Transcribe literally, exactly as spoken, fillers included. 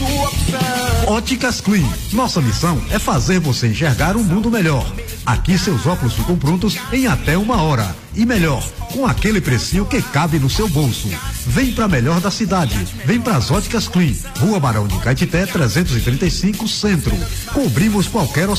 sua opção. Óticas Clean. Nossa missão é fazer você enxergar um mundo melhor. Aqui seus óculos ficam prontos em até uma hora. E melhor, com aquele precinho que cabe no seu bolso. Vem pra melhor da cidade. Vem pras Óticas Clean. Rua Barão de Caetité, trezentos e trinta e cinco, Centro. Cobrimos qualquer